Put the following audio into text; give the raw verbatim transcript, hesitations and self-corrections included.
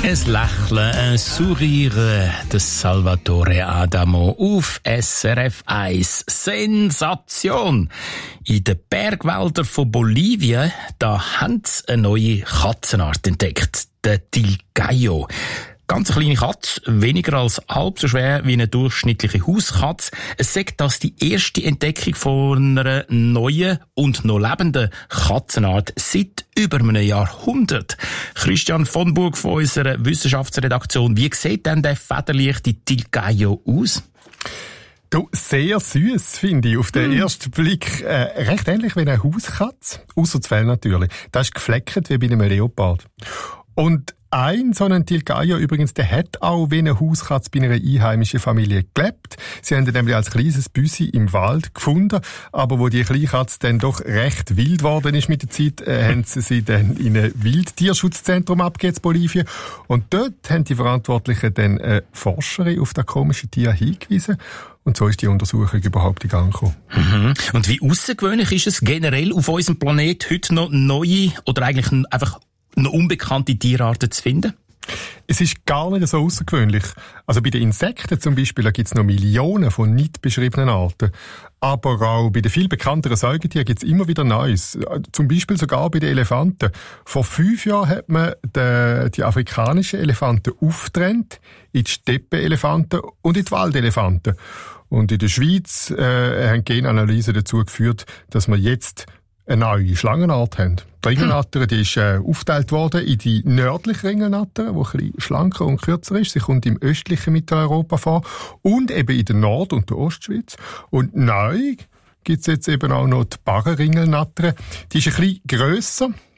Ein Lächeln, ein Sourire des Salvatore Adamo auf S R F eins. Sensation! In den Bergwäldern von Bolivien, da haben sie eine neue Katzenart entdeckt. Der Tilgallo. Ganz eine kleine Katze, weniger als halb so schwer wie eine durchschnittliche Hauskatze. Es sagt, dass die erste Entdeckung von einer neuen und noch lebenden Katzenart seit über einem Jahrhundert. Christian von Burg von unserer Wissenschaftsredaktion. Wie sieht denn der federleichte Tilgallo aus? Du, sehr süß, finde ich. Auf den mm. ersten Blick äh, recht ähnlich wie eine Hauskatze. Ausser das Fell natürlich. Das ist gefleckt wie bei einem Leopard. Und ein so ein Tilgallo übrigens, der hat auch wie eine Hauskatze bei einer einheimischen Familie gelebt. Sie haben ihn nämlich als kleines Büssi im Wald gefunden, aber wo die kleine Katze dann doch recht wild geworden ist mit der Zeit, äh, haben sie sie dann in ein Wildtierschutzzentrum abgegeben in Bolivien. Und dort haben die Verantwortlichen dann eine Forscherin auf das komische Tier hingewiesen. Und so ist die Untersuchung überhaupt in Gang gekommen. Mhm. Und wie außergewöhnlich ist es generell auf unserem Planet heute noch neue oder eigentlich einfach noch unbekannte Tierarten zu finden? Es ist gar nicht so außergewöhnlich. Also bei den Insekten zum Beispiel, da gibt es noch Millionen von nicht beschriebenen Arten. Aber auch bei den viel bekannteren Säugetieren gibt es immer wieder Neues. Zum Beispiel sogar bei den Elefanten. Vor fünf Jahren hat man die, die afrikanischen Elefanten aufgetrennt in die Steppenelefanten und in die Waldelefanten. Und in der Schweiz äh, haben Genanalysen dazu geführt, dass wir jetzt eine neue Schlangenart haben. Die Ringelnatter, die ist äh, aufgeteilt worden in die nördliche Ringelnatter, die ein bisschen schlanker und kürzer ist. Sie kommt im östlichen Mitteleuropa vor und eben in der Nord- und der Ostschweiz. Und neu gibt's jetzt eben auch noch die Barrenringelnatter. Die ist ein bisschen grösser,